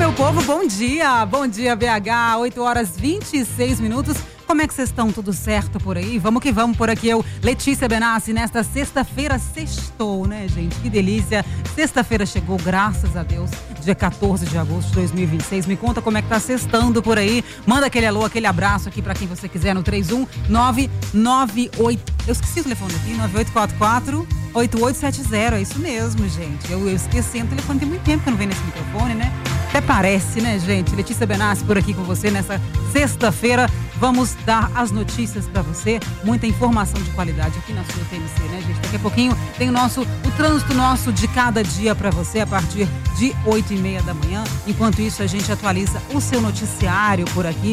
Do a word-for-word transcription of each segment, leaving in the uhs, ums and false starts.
meu povo, bom dia. Bom dia, B H, oito horas e vinte e seis minutos. Como é que vocês estão? Tudo certo por aí? Vamos que vamos por aqui. Eu, Letícia Benassi, nesta sexta-feira, sextou, né, gente? Que delícia. Sexta-feira chegou, graças a Deus, dia quatorze de agosto de dois mil e vinte e seis. Me conta como é que tá sextando por aí. Manda aquele alô, aquele abraço aqui pra quem você quiser no três um nove nove oito... Eu esqueci o telefone aqui, nove oito quatro quatro oito oito sete zero. É isso mesmo, gente. Eu, eu esqueci o telefone, tem muito tempo que eu não venho nesse microfone, né? Até parece, né, gente? Letícia Benassi por aqui com você nessa sexta-feira. Vamos dar as notícias para você, muita informação de qualidade aqui na sua T M C, né, gente? Daqui a pouquinho tem o nosso, o trânsito nosso de cada dia para você a partir de oito e meia da manhã. Enquanto isso, a gente atualiza o seu noticiário por aqui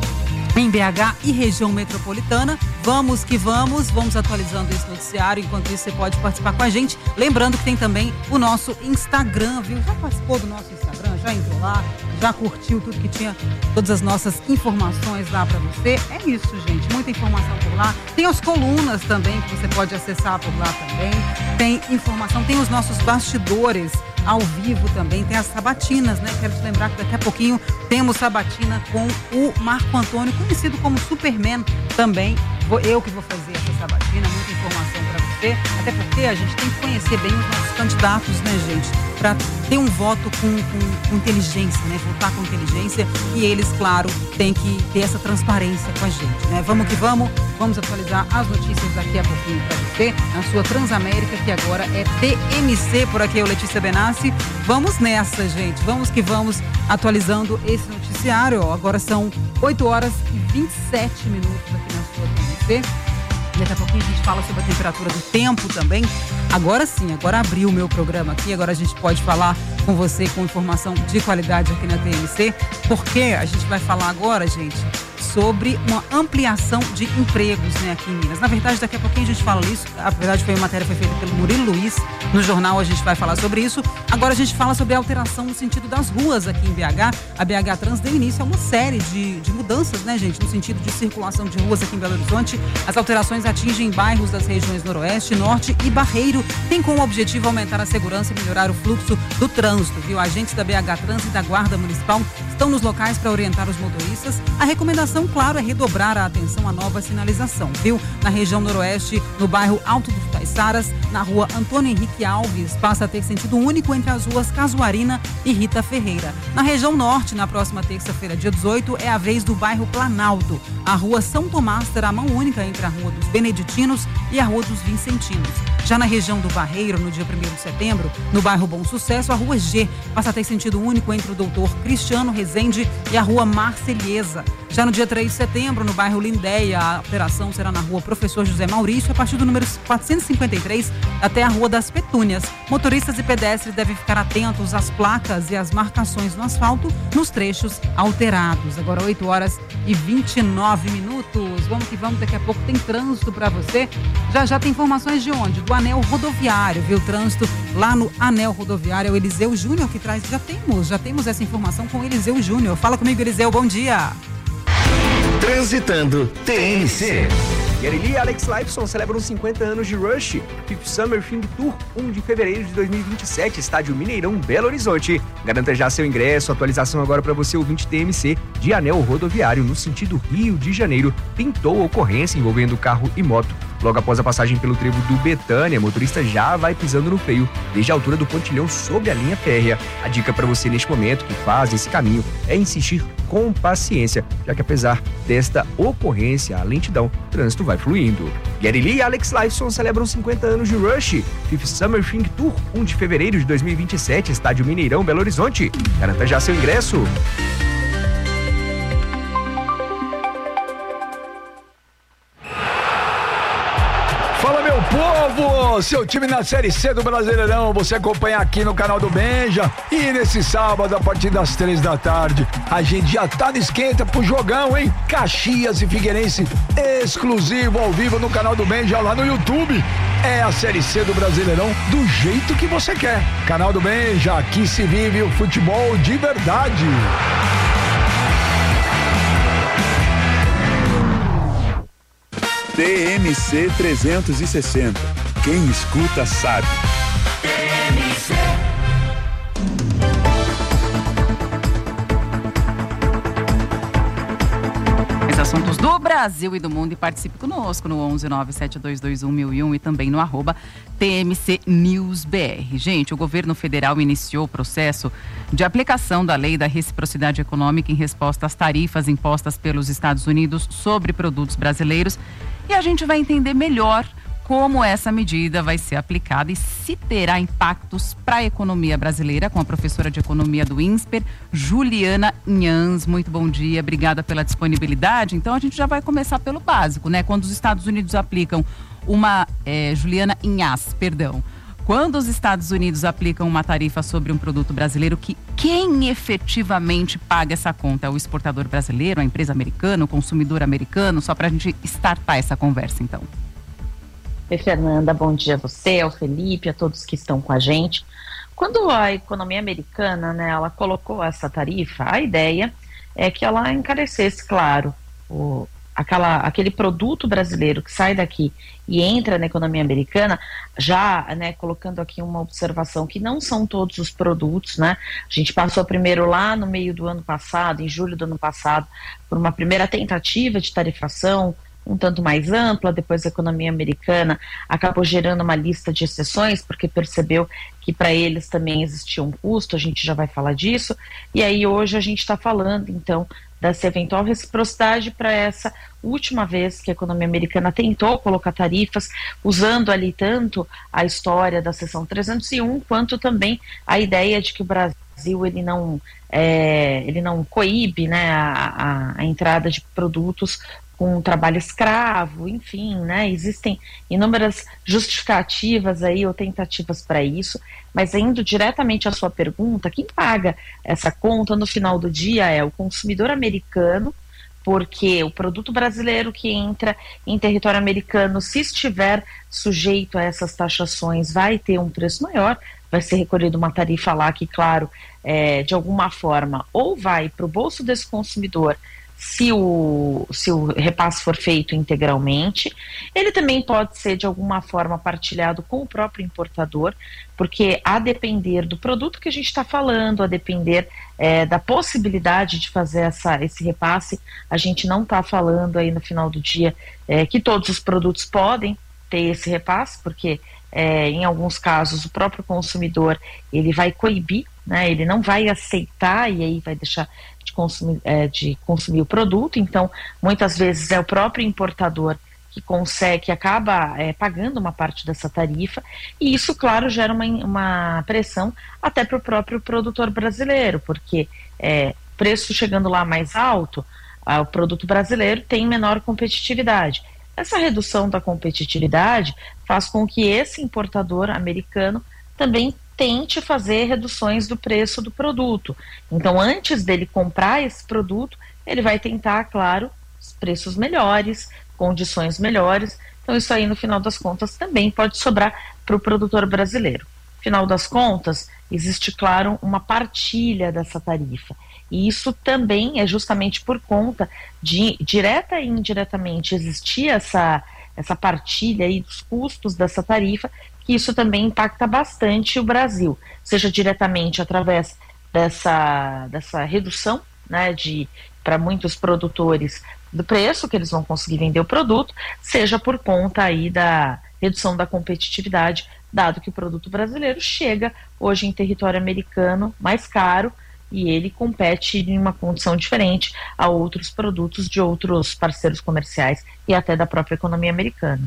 em B H e região metropolitana. Vamos que vamos, vamos atualizando esse noticiário. Enquanto isso, você pode participar com a gente. Lembrando que tem também o nosso Instagram, viu? Já participou do nosso Instagram? Já entrou lá? Já curtiu tudo que tinha, todas as nossas informações lá para você? É isso, gente. Muita informação por lá. Tem as colunas também que você pode acessar por lá também. Tem informação, tem os nossos bastidores ao vivo também, tem as sabatinas, né? Quero te lembrar que daqui a pouquinho temos sabatina com o Marco Antônio, conhecido como Superman também. Vou, eu que vou fazer essa sabatina, muita informação para você, até porque a gente tem que conhecer bem os nossos candidatos, né, gente? Para ter um voto com, com, com inteligência, né? Votar com inteligência, e eles, claro, têm que ter essa transparência com a gente, né? Vamos que vamos, vamos atualizar as notícias daqui a pouquinho para você, na sua Transamérica, que agora é T M C, por aqui eu, Letícia Benassi. Vamos nessa, gente, vamos que vamos, atualizando esse noticiário, ó. Agora são oito horas e vinte e sete minutos aqui na sua T M C. Daqui a pouquinho a gente fala sobre a temperatura do tempo também. Agora sim, agora abriu o meu programa aqui, agora a gente pode falar com você com informação de qualidade aqui na T M C, porque a gente vai falar agora, gente, sobre uma ampliação de empregos, né, aqui em Minas. Na verdade, daqui a pouquinho a gente fala isso. A verdade, foi uma matéria foi feita pelo Murilo Luiz. No jornal a gente vai falar sobre isso. Agora a gente fala sobre a alteração no sentido das ruas aqui em B H. A B H Trans deu início a uma série de, de mudanças, né, gente, no sentido de circulação de ruas aqui em Belo Horizonte. As alterações atingem bairros das regiões Noroeste, Norte e Barreiro. Tem como objetivo aumentar a segurança e melhorar o fluxo do trânsito, viu? Agentes da B H Trans e da Guarda Municipal estão nos locais para orientar os motoristas. A recomendação, claro, é redobrar a atenção à nova sinalização, viu? Na região Noroeste, no bairro Alto dos Caiçaras, na rua Antônio Henrique Alves, passa a ter sentido único entre as ruas Casuarina e Rita Ferreira. Na região Norte, na próxima terça-feira, dia dezoito, é a vez do bairro Planalto. A rua São Tomás terá mão única entre a rua dos Beneditinos e a rua dos Vincentinos. Já na região do Barreiro, no dia primeiro de setembro, no bairro Bom Sucesso, a rua G passa a ter sentido único entre o doutor Cristiano Rezende e a rua Marselhesa. Já no dia três de setembro, no bairro Lindéia, a operação será na rua Professor José Maurício, a partir do número quatrocentos e cinquenta e três até a Rua das Petúnias. Motoristas e pedestres devem ficar atentos às placas e às marcações no asfalto nos trechos alterados. Agora oito horas e vinte e nove minutos. Vamos que vamos, daqui a pouco tem trânsito para você. Já já tem informações de onde? Do Anel Rodoviário, viu? Trânsito lá no Anel Rodoviário. É o Eliseu Júnior que traz. Já temos, já temos essa informação com o Eliseu Júnior. Fala comigo, Eliseu, bom dia. Transitando T M C. Gary Lee e Alex Lifeson celebram cinquenta anos de Rush. Fifth Summer Film Tour, um de fevereiro de dois mil e vinte e sete, Estádio Mineirão, Belo Horizonte. Garanta já seu ingresso. Atualização agora para você, ouvinte T M C, de Anel Rodoviário, no sentido Rio de Janeiro. Pintou ocorrência envolvendo carro e moto. Logo após a passagem pelo trevo do Betânia, motorista já vai pisando no freio desde a altura do pontilhão sobre a linha férrea. A dica para você neste momento que faz esse caminho é insistir com paciência, já que apesar desta ocorrência, a lentidão, o trânsito vai fluindo. Gary Lee e Alex Lifeson celebram cinquenta anos de Rush. Fifth Summer Film Tour, um de fevereiro de dois mil e vinte e sete, Estádio Mineirão, Belo Horizonte. Garanta já seu ingresso. Fala, meu povo! Seu time na Série C do Brasileirão, você acompanha aqui no canal do Benja. E nesse sábado, a partir das três da tarde, a gente já tá no esquenta pro jogão, hein? Caxias e Figueirense, exclusivo ao vivo no canal do Benja, lá no YouTube. É a Série C do Brasileirão do jeito que você quer. Canal do Benja, aqui se vive o futebol de verdade. T M C trezentos e sessenta. Quem escuta sabe. T M C. assuntos do Brasil e do mundo, e participe conosco no onze nove sete dois dois um mil e um e também no arroba T M C News B R. Gente, o governo federal iniciou o processo de aplicação da lei da reciprocidade econômica em resposta às tarifas impostas pelos Estados Unidos sobre produtos brasileiros, e a gente vai entender melhor como essa medida vai ser aplicada e se terá impactos para a economia brasileira, com a professora de economia do INSPER, Juliana Inhas. Muito bom dia, obrigada pela disponibilidade. Então a gente já vai começar pelo básico, né? Quando os Estados Unidos aplicam uma, é, Juliana Inhas, perdão, quando os Estados Unidos aplicam uma tarifa sobre um produto brasileiro, que quem efetivamente paga essa conta? É o exportador brasileiro, a empresa americana, o consumidor americano? Só para a gente startar essa conversa, então. Oi, Fernanda, bom dia a você, ao Felipe, a todos que estão com a gente. Quando a economia americana, né, ela colocou essa tarifa, a ideia é que ela encarecesse, claro, o, aquela, aquele produto brasileiro que sai daqui e entra na economia americana, já, né, colocando aqui uma observação que não são todos os produtos, né? A gente passou primeiro lá no meio do ano passado, em julho do ano passado, por uma primeira tentativa de tarifação um tanto mais ampla. Depois a economia americana acabou gerando uma lista de exceções, porque percebeu que para eles também existia um custo, a gente já vai falar disso, e aí hoje a gente está falando, então, dessa eventual reciprocidade para essa última vez que a economia americana tentou colocar tarifas, usando ali tanto a história da seção trezentos e um, quanto também a ideia de que o Brasil ele não, é, ele não coíbe, né, a, a, a entrada de produtos com trabalho escravo, enfim, né, existem inúmeras justificativas aí ou tentativas para isso, mas indo diretamente à sua pergunta, quem paga essa conta no final do dia é o consumidor americano, porque o produto brasileiro que entra em território americano, se estiver sujeito a essas taxações, vai ter um preço maior, vai ser recolhida uma tarifa lá que, claro, é, de alguma forma, ou vai para o bolso desse consumidor, se o, se o repasse for feito integralmente. Ele também pode ser de alguma forma partilhado com o próprio importador, porque a depender do produto que a gente está falando, a depender é, da possibilidade de fazer essa, esse repasse, a gente não está falando aí no final do dia é, que todos os produtos podem ter esse repasse, porque é, em alguns casos o próprio consumidor ele vai coibir, né, ele não vai aceitar e aí vai deixar de consumir, é, de consumir o produto. Então muitas vezes é o próprio importador que consegue, que acaba é, pagando uma parte dessa tarifa, e isso, claro, gera uma, uma pressão até para o próprio produtor brasileiro, porque é, preço chegando lá mais alto, ah, o produto brasileiro tem menor competitividade. Essa redução da competitividade faz com que esse importador americano também tente fazer reduções do preço do produto. Então, antes dele comprar esse produto, ele vai tentar, claro, preços melhores, condições melhores. Então, isso aí, no final das contas, também pode sobrar para o produtor brasileiro. No final das contas, existe, claro, uma partilha dessa tarifa. E isso também é justamente por conta de, direta e indiretamente, existir essa, essa partilha aí dos custos dessa tarifa, que isso também impacta bastante o Brasil, seja diretamente através dessa, dessa redução, né, de, para muitos produtores do preço que eles vão conseguir vender o produto, seja por conta aí da redução da competitividade, dado que o produto brasileiro chega hoje em território americano mais caro, e ele compete em uma condição diferente a outros produtos de outros parceiros comerciais e até da própria economia americana.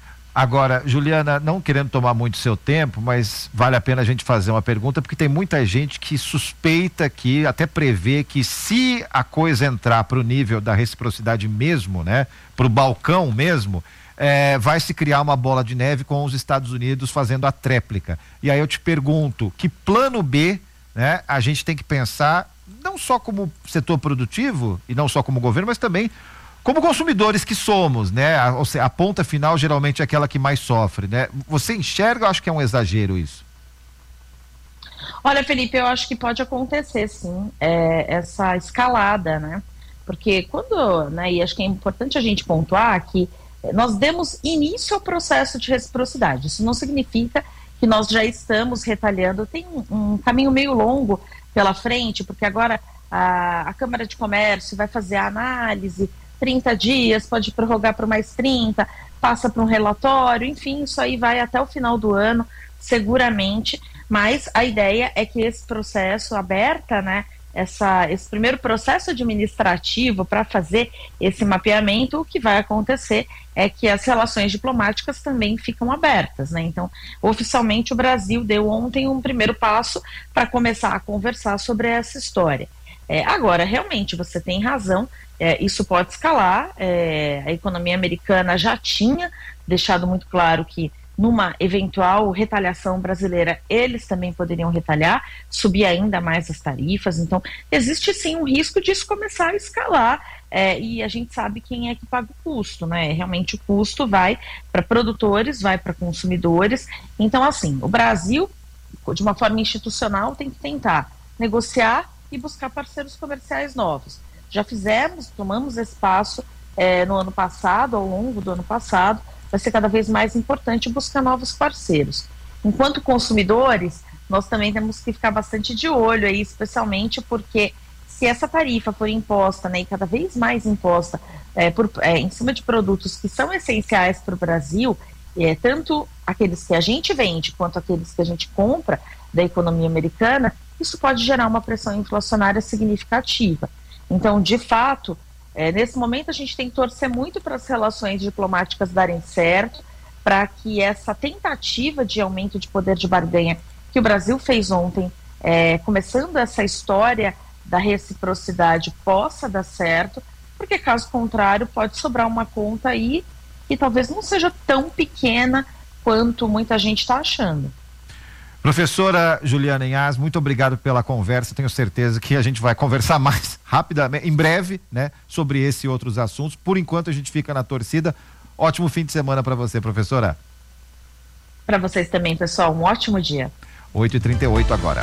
Agora, Juliana, não querendo tomar muito seu tempo, mas vale a pena a gente fazer uma pergunta, porque tem muita gente que suspeita, que até prevê que se a coisa entrar para o nível da reciprocidade mesmo, né, para o balcão mesmo, é, vai se criar uma bola de neve com os Estados Unidos fazendo a tréplica. E aí eu te pergunto, que plano B, né, a gente tem que pensar, não só como setor produtivo e não só como governo, mas também como consumidores que somos, né? A, ou seja, a ponta final geralmente é aquela que mais sofre, né? Você enxerga, eu acho que é um exagero isso? Olha, Felipe, eu acho que pode acontecer, sim, é, essa escalada, né? Porque quando, né, e acho que é importante a gente pontuar que nós demos início ao processo de reciprocidade. Isso não significa que nós já estamos retalhando. Tem um, um caminho meio longo pela frente, porque agora a, a Câmara de Comércio vai fazer a análise trinta dias, pode prorrogar por mais trinta, passa para um relatório, enfim, isso aí vai até o final do ano, seguramente, mas a ideia é que esse processo aberta, né, essa, esse primeiro processo administrativo para fazer esse mapeamento, o que vai acontecer é que as relações diplomáticas também ficam abertas, né? Então, oficialmente o Brasil deu ontem um primeiro passo para começar a conversar sobre essa história. É, agora, realmente, você tem razão, é, isso pode escalar, é, a economia americana já tinha deixado muito claro que numa eventual retaliação brasileira, eles também poderiam retalhar, subir ainda mais as tarifas, então existe sim um risco disso começar a escalar, é, e a gente sabe quem é que paga o custo, né? Realmente o custo vai para produtores, vai para consumidores, então assim, o Brasil, de uma forma institucional, tem que tentar negociar e buscar parceiros comerciais novos. Já fizemos, tomamos esse passo é, no ano passado, ao longo do ano passado, vai ser cada vez mais importante buscar novos parceiros. Enquanto consumidores, nós também temos que ficar bastante de olho aí, especialmente porque se essa tarifa for imposta, né, e cada vez mais imposta é, por, é, em cima de produtos que são essenciais para o Brasil, é, tanto aqueles que a gente vende quanto aqueles que a gente compra da economia americana, isso pode gerar uma pressão inflacionária significativa. Então, de fato, É, nesse momento a gente tem que torcer muito para as relações diplomáticas darem certo, para que essa tentativa de aumento de poder de barganha que o Brasil fez ontem, é, começando essa história da reciprocidade, possa dar certo, porque caso contrário pode sobrar uma conta aí que talvez não seja tão pequena quanto muita gente está achando. Professora Juliana Inhas, muito obrigado pela conversa. Tenho certeza que a gente vai conversar mais rapidamente, em breve, né, sobre esse e outros assuntos. Por enquanto a gente fica na torcida. Ótimo fim de semana para você, professora. Para vocês também, pessoal. Um ótimo dia. oito e trinta e oito agora.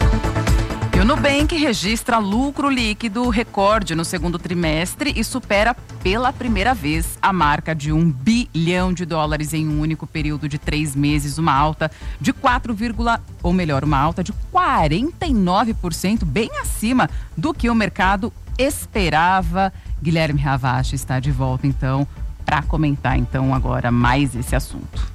E o Nubank registra lucro líquido recorde no segundo trimestre e supera pela primeira vez a marca de um bilhão de dólares em um único período de três meses, uma alta de quatro, ou melhor, uma alta de quarenta e nove por cento, bem acima do que o mercado esperava. Guilherme Ravache está de volta, então, para comentar, então, agora mais esse assunto.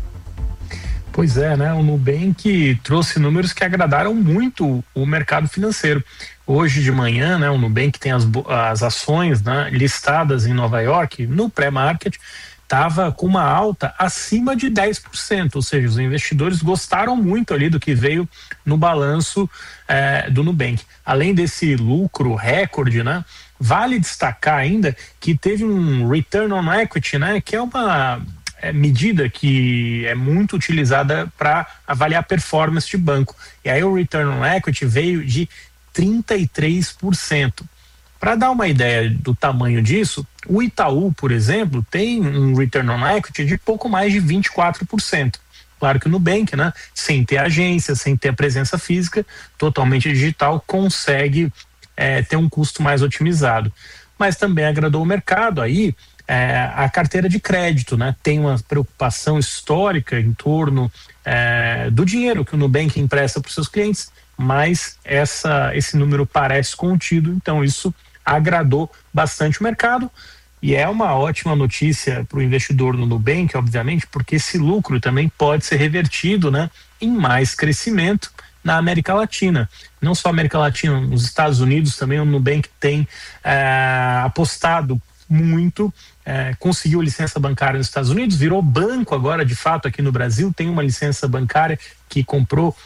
Pois é, né? O Nubank trouxe números que agradaram muito o mercado financeiro. Hoje de manhã, né, o Nubank tem as, as ações, né, listadas em Nova York, no pré-market, estava com uma alta acima de dez por cento, ou seja, os investidores gostaram muito ali do que veio no balanço eh, do Nubank. Além desse lucro recorde, né, vale destacar ainda que teve um return on equity, né, que é uma É, medida que é muito utilizada para avaliar a performance de banco. E aí o return on equity veio de trinta e três por cento. Para dar uma ideia do tamanho disso, o Itaú, por exemplo, tem um return on equity de pouco mais de vinte e quatro por cento. Claro que o Nubank, né, sem ter agência, sem ter a presença física, totalmente digital, consegue é, ter um custo mais otimizado. Mas também agradou o mercado aí. É, a carteira de crédito, né, tem uma preocupação histórica em torno é, do dinheiro que o Nubank empresta para os seus clientes, mas essa, esse número parece contido, então isso agradou bastante o mercado e é uma ótima notícia para o investidor no Nubank, obviamente, porque esse lucro também pode ser revertido, né, em mais crescimento na América Latina. Não só América Latina, nos Estados Unidos também o Nubank tem é, apostado muito, é, conseguiu licença bancária nos Estados Unidos, virou banco agora de fato aqui no Brasil, tem uma licença bancária que comprou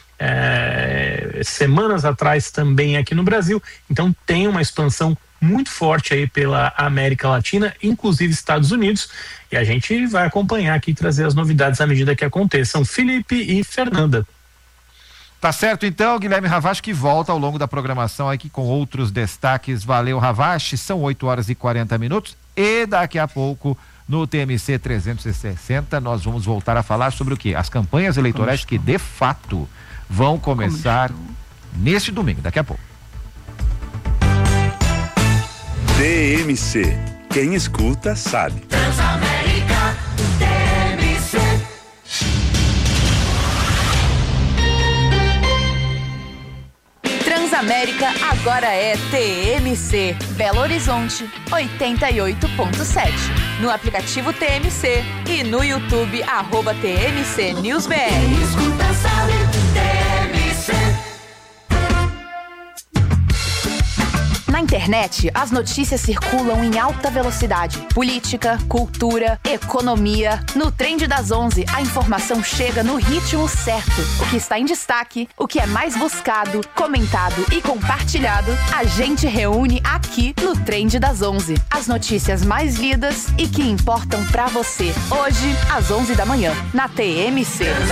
é, semanas atrás também aqui no Brasil, então tem uma expansão muito forte aí pela América Latina, inclusive Estados Unidos, e a gente vai acompanhar aqui e trazer as novidades à medida que aconteçam. Felipe e Fernanda. Tá certo então, Guilherme Ravache, que volta ao longo da programação aqui com outros destaques. Valeu, Ravache, são oito horas e quarenta minutos e daqui a pouco no T M C trezentos e sessenta nós vamos voltar a falar sobre o quê? As campanhas eleitorais que de fato vão começar neste domingo, daqui a pouco. T M C, quem escuta sabe. Transamérica, T M C. Transamérica agora é T M C. Belo Horizonte, oitenta e oito ponto sete. No aplicativo T M C e no YouTube, arroba T M C News B R. Escuta, sabe, T M C. Na internet, as notícias circulam em alta velocidade. Política, cultura, economia. No Trend das onze, a informação chega no ritmo certo. O que está em destaque, o que é mais buscado, comentado e compartilhado, a gente reúne aqui no Trend das onze. As notícias mais lidas e que importam pra você. Hoje, às onze da manhã, na T M C.